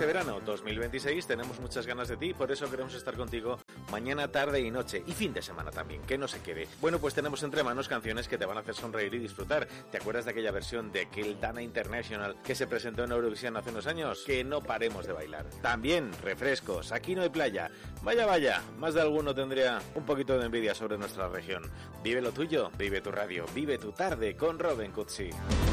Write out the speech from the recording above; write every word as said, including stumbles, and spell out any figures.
este verano dos mil veintiséis tenemos muchas ganas de ti, por eso queremos estar contigo mañana, tarde y noche, y fin de semana también, que no se quede. Bueno, pues tenemos entre manos canciones que te van a hacer sonreír y disfrutar. ¿Te acuerdas de aquella versión de Keldana International que se presentó en Eurovisión hace unos años? Que no paremos de bailar. También refrescos, aquí no hay playa. Vaya, vaya, más de alguno tendría un poquito de envidia sobre nuestra región. Vive lo tuyo, vive tu radio, vive tu tarde con Robin Cutsi.